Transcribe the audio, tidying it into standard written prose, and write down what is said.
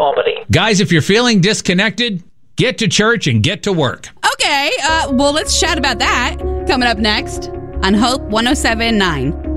Albany. Guys, if you're feeling disconnected, get to church and get to work. Okay, well, let's chat about that coming up next on Hope 107.9.